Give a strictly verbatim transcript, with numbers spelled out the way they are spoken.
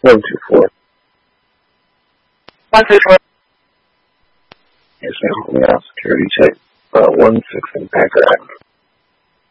One two four. One two four. Yes, ma'am. Holding out security check. Uh, one six in Packer Avenue.